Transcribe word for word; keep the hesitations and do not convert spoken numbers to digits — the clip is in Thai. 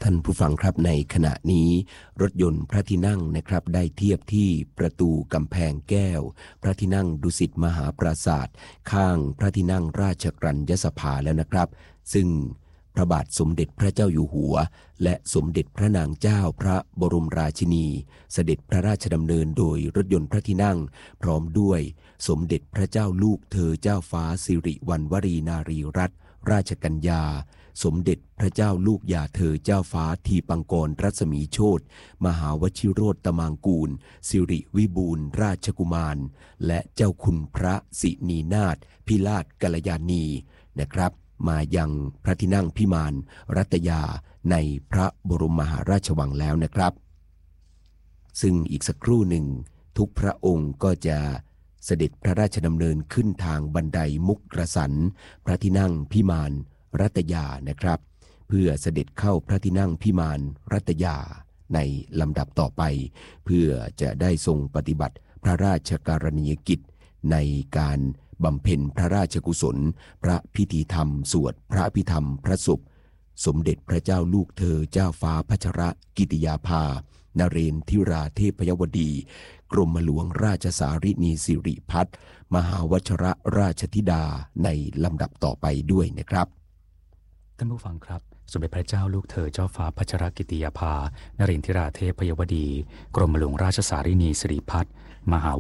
ท่านผู้ฟังครับในขณะนี้รถยนต์พระที่นั่งนะครับได้เทียบที่ประตูกำแพงแก้วพระที่นั่งดุสิตมหาปราสาทข้างพระที่นั่งราชกรัญยสภาแล้วนะครับซึ่งพระบาทสมเด็จพระเจ้าอยู่หัวและสมเด็จพระนางเจ้าพระบรมราชินีเสด็จพระราชดำเนินโดยรถยนต์พระที่นั่งพร้อมด้วยสมเด็จพระเจ้าลูกเธอเจ้าฟ้าสิริวัณวรีนารีรัตนราชกัญญาสมเด็จพระเจ้าลูกยาเธอเจ้าฟ้าทีปังกรรัศมีโชติมหาวชิโรตมางกูลสิริวิบูลย์ราชกุมารและเจ้าคุณพระสินีนาถพิราชกัลยาณีนะครับมายังพระที่นั่งพิมานรัตยาในพระบรมมหาราชวังแล้วนะครับซึ่งอีกสักครู่หนึ่งทุกพระองค์ก็จะเสด็จพระราชดำเนินขึ้นทางบันไดมุกกสันพระที่นั่งพิมานรัตยานะครับเพื่อเสด็จเข้าพระที่นั่งพิมานรัตยาในลำดับต่อไปเพื่อจะได้ทรงปฏิบัติพระราชการณียกิจในการบำเพ็ญพระราชกุศลพระพิธีธรรมสวดพระพิธรรมพระศพสมเด็จพระเจ้าลูกเธอเจ้าฟ้าพัชรกิติยาภานเรนทิราเทพยวดีกรมหลวงราชสารินีสิริพัฒน์มหาวชรราชธิดาในลำดับต่อไปด้วยนะครับท่านผู้ฟังครับสมเด็จพระเจ้าลูกเธอเจ้าฟ้าพัชรกิติยาภานเรนทิราเทพยวดีกรมหลวงราชสารินีสิริพัฒน์มหา